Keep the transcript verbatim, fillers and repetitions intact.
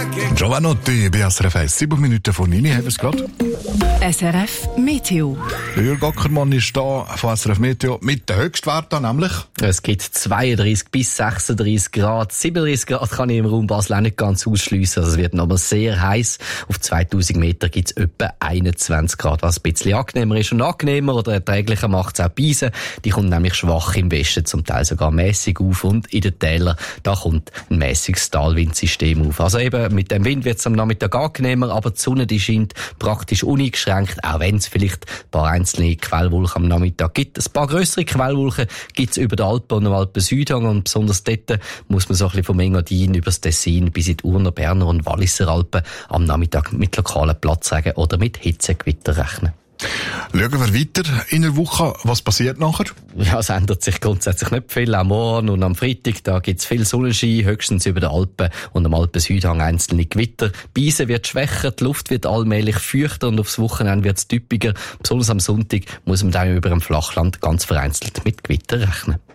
Giovanotti, B S R F eins, sieben Minuten von Nini, haben wir es gerade. S R F Meteo. Der Jürg Ackermann ist da von S R F Meteo mit den Höchstwerten, nämlich. Es gibt zweiunddreißig bis sechsunddreißig Grad. siebenunddreißig Grad kann ich im Raum Basel auch nicht ganz ausschliessen. Also es wird noch sehr heiß. Auf zweitausend Meter gibt es etwa einundzwanzig Grad, was ein bisschen angenehmer ist. Und angenehmer oder erträglicher macht es auch Beisen. Die kommt nämlich schwach im Westen, zum Teil sogar mäßig auf. Und in den Tälern, da kommt ein mäßiges Talwindsystem auf. Also eben, mit dem Wind wird es am Nachmittag angenehmer, aber die Sonne, die scheint praktisch uneingeschränkt, auch wenn es vielleicht ein paar einzelne Quellwolken am Nachmittag gibt. Ein paar grössere Quellwolken gibt es über den Alpen und den Alpen-Südhang, und besonders dort muss man so ein bisschen vom Engadin über das Tessin bis in die Urner, Berner und Walliser Alpen am Nachmittag mit lokalen Platzregen oder mit Hitzegewitter rechnen. Schauen wir weiter in der Woche. Was passiert nachher? Ja, es ändert sich grundsätzlich nicht viel. Am Morgen und am Freitag, da gibt's viel Sonnenschein, höchstens über den Alpen und am Alpen-Südhang einzelne Gewitter. Beisen wird schwächer, die Luft wird allmählich feuchter und aufs Wochenende wird's typischer. Besonders am Sonntag muss man dann über dem Flachland ganz vereinzelt mit Gewitter rechnen.